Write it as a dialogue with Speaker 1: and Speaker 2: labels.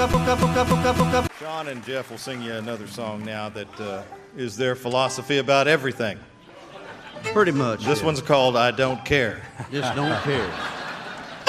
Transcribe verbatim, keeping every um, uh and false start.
Speaker 1: Sean and Jeff will sing you another song now that uh, is their philosophy about everything.
Speaker 2: Pretty much.
Speaker 1: This
Speaker 2: yeah.
Speaker 1: one's called I Don't Care.
Speaker 2: Just don't care.